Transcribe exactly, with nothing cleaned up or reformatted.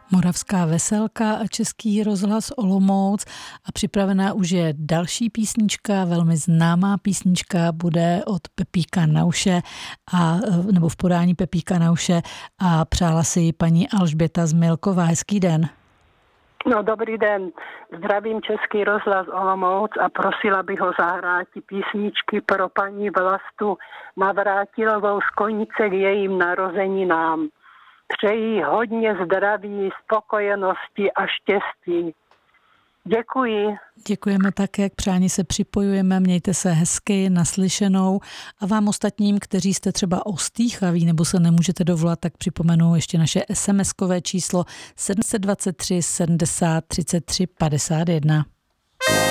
Moravská veselka a Český rozhlas Olomouc a připravená už je další písnička, velmi známá písnička, bude od Pepíka Nauše a, nebo v podání Pepíka Nauše a přála si ji paní Alžběta Zmilková. Hezký den. No, dobrý den. Zdravím Český rozhlas Olomouc a prosila bych ho zahrát písničky pro paní Vlastu Navrátilovou z Konice k jejím narozeninám. Přeji hodně zdraví, spokojenosti a štěstí. Děkuji. Děkujeme také, k přání se připojujeme, mějte se hezky, naslyšenou a vám ostatním, kteří jste třeba ostýchaví nebo se nemůžete dovolat, tak připomenu ještě naše es em eskové číslo sedm set dvacet tři sedmdesát třicet tři padesát jedna.